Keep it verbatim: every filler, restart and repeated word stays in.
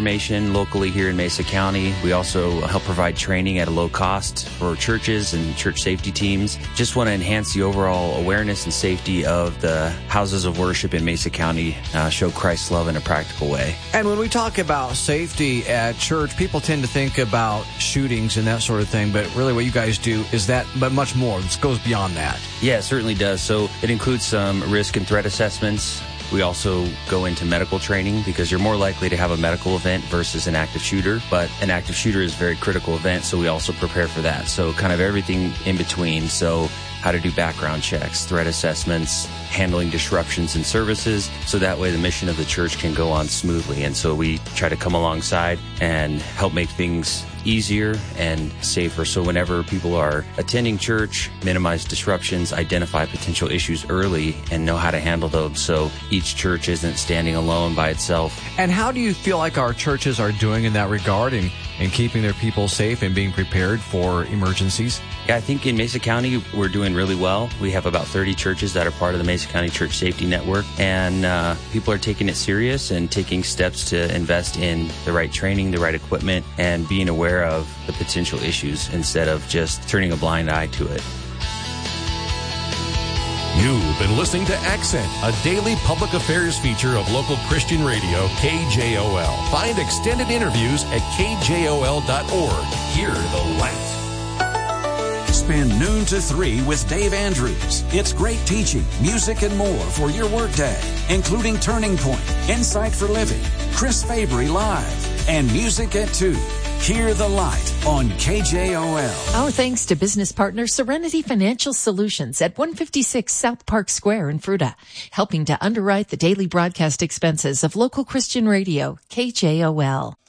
information locally here in Mesa County. We also help provide training at a low cost for churches and church safety teams. Just want to enhance the overall awareness and safety of the houses of worship in Mesa County, uh, show Christ's love in a practical way. And when we talk about safety at church, people tend to think about shootings and that sort of thing, but really what you guys do is that, but much more. This goes beyond that. Yeah, it certainly does. So it includes some risk and threat assessments. We also go into medical training because you're more likely to have a medical event versus an active shooter. But an active shooter is a very critical event, so we also prepare for that. So kind of everything in between. So how to do background checks, threat assessments, handling disruptions in services, so that way the mission of the church can go on smoothly. And so we try to come alongside and help make things easier and safer. So whenever people are attending church, minimize disruptions, identify potential issues early, and know how to handle those. So each church isn't standing alone by itself. And how do you feel like our churches are doing in that regard in, in keeping their people safe and being prepared for emergencies? Yeah, I think in Mesa County, we're doing really well. We have about thirty churches that are part of the Mesa County Church Safety Network, and uh, people are taking it serious and taking steps to invest in the right training, the right equipment, and being aware of the potential issues instead of just turning a blind eye to it. You've been listening to Accent, a daily public affairs feature of local Christian radio, K J O L. Find extended interviews at K J O L dot org. Hear the light. Spend noon to three with Dave Andrews. It's great teaching, music, and more for your workday, including Turning Point, Insight for Living, Chris Fabry Live, and Music at two. Hear the light on K J O L. Our thanks to business partner Serenity Financial Solutions at one fifty-six South Park Square in Fruita, helping to underwrite the daily broadcast expenses of local Christian radio, K J O L.